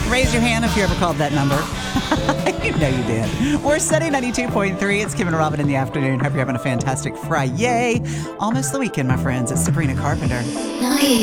Raise your hand if you ever called that number. You know you did. We're setting 92.3. It's Kim and Robin in the afternoon. Hope you're having a fantastic Friday. Almost the weekend, my friends. It's Sabrina Carpenter.